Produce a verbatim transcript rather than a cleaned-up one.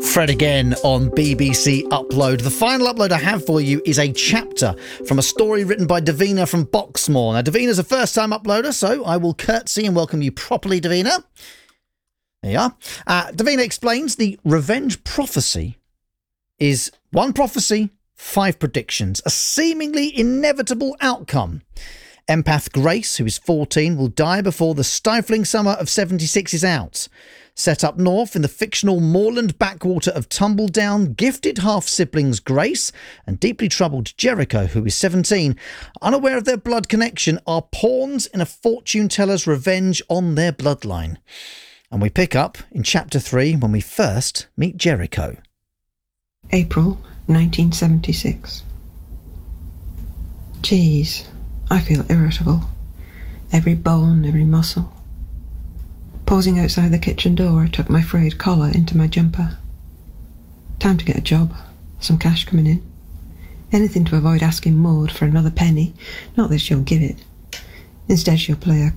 Fred again on B B C Upload. The final upload I have for you is a chapter from a story written by Davina from Boxmoor. Now, Davina's a first-time uploader, so I will curtsy and welcome you properly, Davina. There you are. Uh, Davina explains the revenge prophecy is one prophecy, five predictions, a seemingly inevitable outcome. Empath Grace, who is fourteen, will die before the stifling summer of seventy-six is out. Set up north in the fictional moorland backwater of Tumbledown, gifted half-siblings Grace and deeply troubled Jericho, who is seventeen, unaware of their blood connection, are pawns in a fortune-teller's revenge on their bloodline. And we pick up in Chapter three when we first meet Jericho. April nineteen seventy-six. Geez, I feel irritable. Every bone, every muscle. Pausing outside the kitchen door, I tucked my frayed collar into my jumper. Time to get a job. Some cash coming in. Anything to avoid asking Maud for another penny. Not that she'll give it. Instead, she'll play a